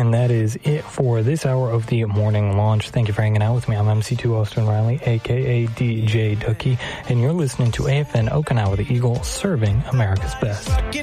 And that is it for this hour of the morning launch. Thank you for hanging out with me. I'm MC2 Austin Riley, a.k.a. DJ Ducky, and you're listening to AFN Okinawa, the Eagle, serving America's best.